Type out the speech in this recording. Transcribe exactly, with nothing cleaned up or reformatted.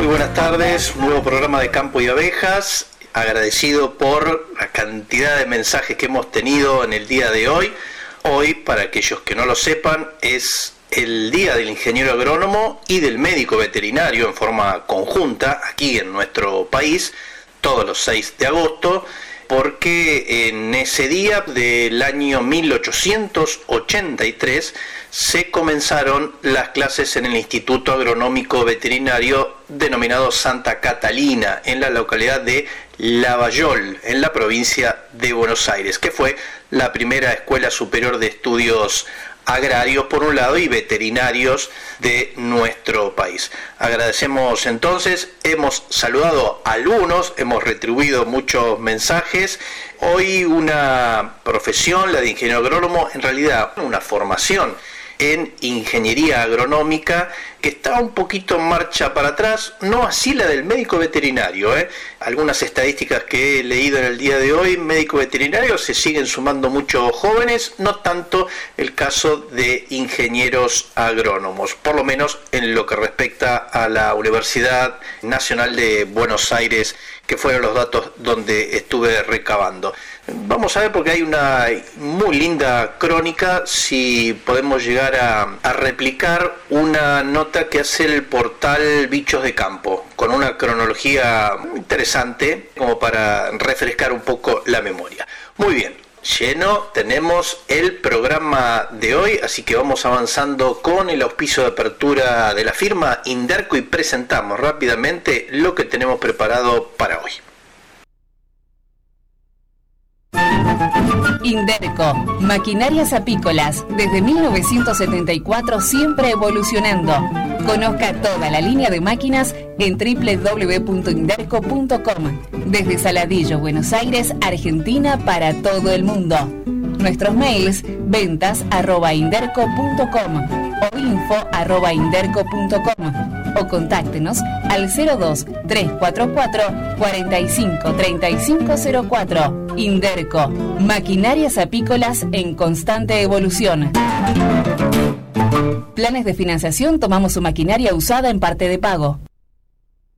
Muy buenas tardes, nuevo programa de Campo y Abejas, agradecido por la cantidad de mensajes que hemos tenido en el día de hoy. Hoy, para aquellos que no lo sepan, es el Día del Ingeniero Agrónomo y del Médico Veterinario en forma conjunta aquí en nuestro país, todos los seis de agosto, porque en ese día del año mil ochocientos ochenta y tres se comenzaron las clases en el Instituto Agronómico Veterinario denominado Santa Catalina, en la localidad de Lavallol, en la provincia de Buenos Aires, que fue la primera escuela superior de estudios agrarios por un lado y veterinarios de nuestro país. Agradecemos entonces, hemos saludado a algunos, hemos retribuido muchos mensajes. Hoy una profesión, la de ingeniero agrónomo, en realidad una formación en ingeniería agronómica que está un poquito en marcha para atrás, no así la del médico veterinario, ¿eh? Algunas estadísticas que he leído en el día de hoy, médico veterinario se siguen sumando muchos jóvenes, no tanto el caso de ingenieros agrónomos, por lo menos en lo que respecta a la Universidad Nacional de Buenos Aires, que fueron los datos donde estuve recabando. Vamos a ver, porque hay una muy linda crónica, si podemos llegar a, a replicar una nota que hace el portal Bichos de Campo, con una cronología interesante como para refrescar un poco la memoria. Muy bien, lleno tenemos el programa de hoy, así que vamos avanzando con el auspicio de apertura de la firma Inderco y presentamos rápidamente lo que tenemos preparado para hoy. Inderco, maquinarias apícolas, desde mil novecientos setenta y cuatro siempre evolucionando. Conozca toda la línea de máquinas en doble u doble u doble u punto inderco punto com. Desde Saladillo, Buenos Aires, Argentina, para todo el mundo. Nuestros mails, ventas arroba inderco punto com o info arroba inderco punto com. O contáctenos al cero dos, tres cuatro cuatro, cuatro cinco, tres cinco cero cuatro. Inderco, maquinarias apícolas en constante evolución. Planes de financiación, tomamos su maquinaria usada en parte de pago.